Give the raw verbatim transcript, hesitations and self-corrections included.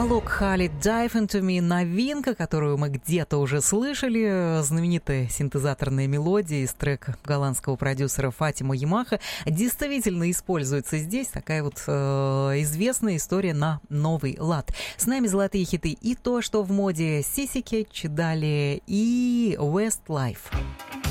Алок Хали «Dive Into Me» — новинка, которую мы где-то уже слышали. Знаменитая синтезаторная мелодия из трека голландского продюсера Фатима Ямаха действительно используется здесь. Такая вот э, известная история на новый лад. С нами золотые хиты и то, что в моде, Сиси Кетч, далее и Westlife.